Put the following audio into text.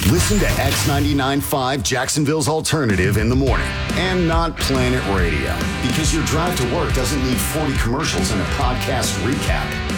Listen to X99.5 Jacksonville's Alternative in the morning and not Planet Radio, because your drive to work doesn't need 40 commercials and a podcast recap.